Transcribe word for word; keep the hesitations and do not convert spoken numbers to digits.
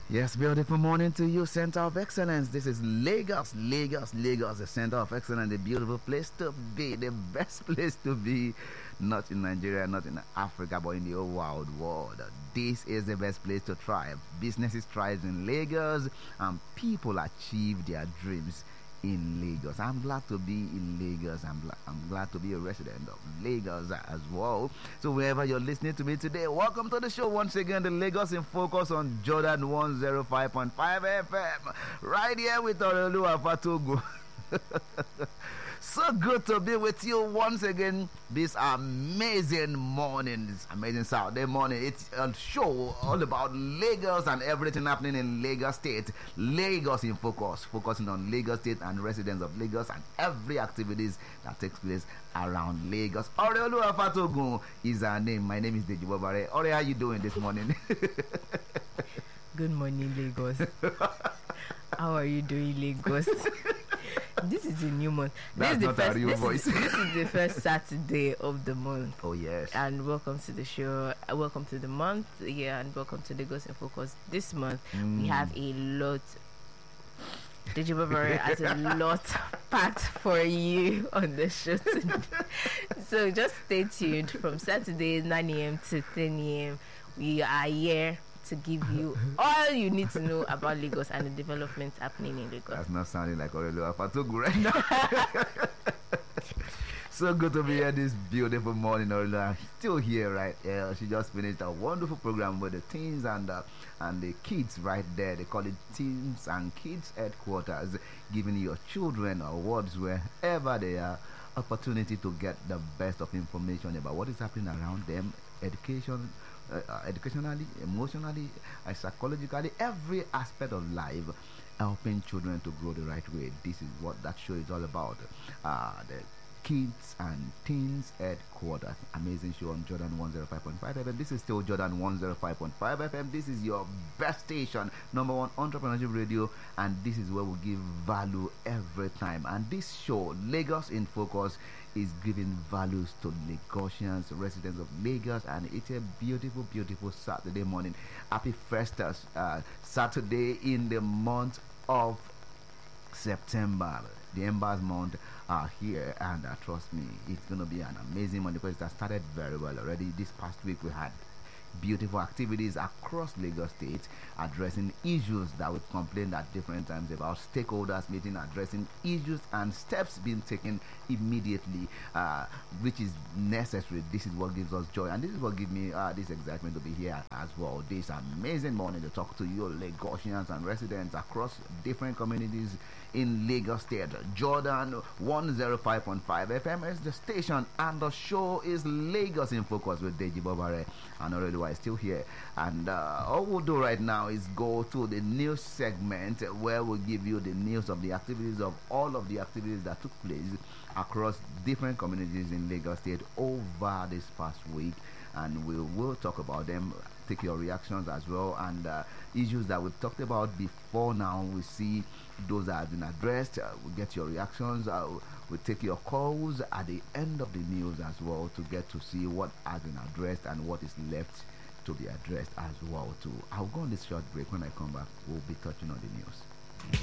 Yes, beautiful morning to you, Center of Excellence. This is Lagos, Lagos, Lagos, the Center of Excellence, the beautiful place to be, the best place to be, not in Nigeria, not in Africa, but in the whole wide world. This is the best place to thrive. Businesses thrive in Lagos, and people achieve their dreams in Lagos. I'm glad to be in Lagos. I'm, gl- I'm glad to be a resident of Lagos as well. So wherever you're listening to me today, welcome to the show once again, the Lagos in Focus on Jordan one oh five point five F M, right here with Orelu Afatogu. So good to be with you once again this amazing morning, this amazing Saturday morning. It's a show all about Lagos and everything happening in Lagos State. Lagos in Focus, focusing on Lagos State and residents of Lagos and every activities that takes place around Lagos. Orelu Afatogun is our name. My name is Deji Bobare. Ore, how you doing this morning? Good morning, Lagos. How are you doing, Lagos? This is a new month. That's this is not the first, a real this voice. Is, this is the first Saturday of the month. Oh, yes. And welcome to the show. Uh, Welcome to the month. Yeah, and welcome to Lagos in Focus. This month, Mm. we have a lot. Deji Bobare has a lot packed for you on the show today. So just stay tuned from Saturday nine a.m. to ten a.m. We are here to give you all you need to know about Lagos and the developments happening in Lagos. That's not sounding like Orelu Afatogu right now. So good to be here this beautiful morning, Orelu. Still here, right? Yeah, she just finished a wonderful program with the teens and uh, and the kids right there. They call it Teens and Kids Headquarters, giving your children awards wherever they are, opportunity to get the best of information about what is happening around them, education, uh, uh, educationally, emotionally, uh, psychologically, every aspect of life, helping children to grow the right way. This is what that show is all about. Uh, the Kids and Teens Headquarters, amazing show on Jordan one oh five point five F M. This is still Jordan one oh five point five F M. This is your best station, number one entrepreneurship radio, and this is where we give value every time. And this show, Lagos in Focus, is giving values to Lagosians, residents of Lagos, and it's a beautiful, beautiful Saturday morning. Happy first uh, Saturday in the month of September. The Embers month are here, and uh, trust me, it's going to be an amazing month because it has started very well already. This past week we had beautiful activities across Lagos State addressing issues that we've complained at different times about, stakeholders meeting, addressing issues and steps being taken immediately, uh, which is necessary. This is what gives us joy, and this is what gives me uh, this excitement to be here as well this amazing morning to talk to you Lagosians and residents across different communities in Lagos State. Jordan one oh five point five F M is the station, and the show is Lagos in Focus with Deji Bobare and already is still here. And uh, all we'll do right now is go to the news segment where we'll give you the news of the activities of all of the activities that took place across different communities in Lagos State over this past week, and we will talk about them, take your reactions as well, and uh, issues that we've talked about before. Now we see those that have been addressed. Uh, we'll get your reactions. Uh, we'll take your calls at the end of the news as well to get to see what has been addressed and what is left to be addressed as well too. I'll go on this short break. When I come back, we'll be touching on the news.